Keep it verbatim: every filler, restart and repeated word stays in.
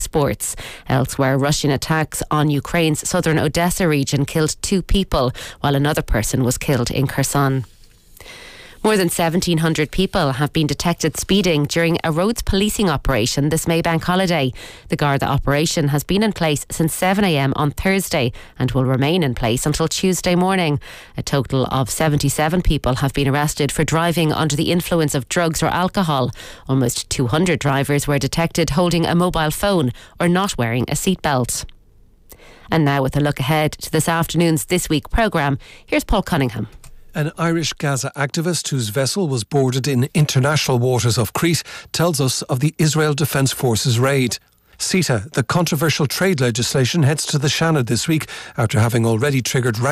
Sports. Elsewhere, Russian attacks on Ukraine's southern Odessa region killed two people, while another person was killed in Kherson. More than seventeen hundred people have been detected speeding during a roads policing operation this May bank holiday. The Garda operation has been in place since seven a m on Thursday and will remain in place until Tuesday morning. A total of seventy-seven people have been arrested for driving under the influence of drugs or alcohol. Almost two hundred drivers were detected holding a mobile phone or not wearing a seatbelt. And now, with a look ahead to this afternoon's This Week programme, here's Paul Cunningham. An Irish Gaza activist whose vessel was boarded in international waters off Crete tells us of the Israel Defence Forces raid. CETA, the controversial trade legislation, heads to the Shannon this week after having already triggered